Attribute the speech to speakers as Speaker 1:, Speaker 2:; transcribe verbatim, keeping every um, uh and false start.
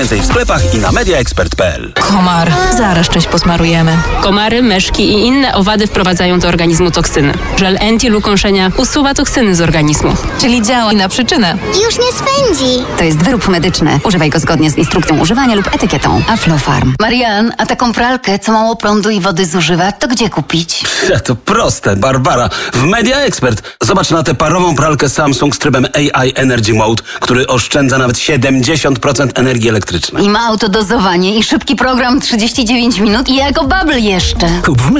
Speaker 1: Więcej w sklepach i na media ekspert kropka p l.
Speaker 2: Komar. Zaraz coś posmarujemy.
Speaker 3: Komary, myszki i inne owady wprowadzają do organizmu toksyny. Żel anti-lukąszenia usuwa toksyny z organizmu.
Speaker 2: Czyli działa na przyczynę.
Speaker 4: Już nie swędzi.
Speaker 5: To jest wyrób medyczny. Używaj go zgodnie z instrukcją używania lub etykietą. Aflofarm. Marian, a taką pralkę, co mało prądu i wody zużywa, to gdzie kupić?
Speaker 1: To proste, Barbara. W Media Expert. Zobacz na tę parową pralkę Samsung z trybem A I Energy Mode, który oszczędza nawet siedemdziesiąt procent energii elektrycznej.
Speaker 5: I ma autodozowanie i szybki program trzydzieści dziewięć minut i jako bubble jeszcze.
Speaker 6: Kup w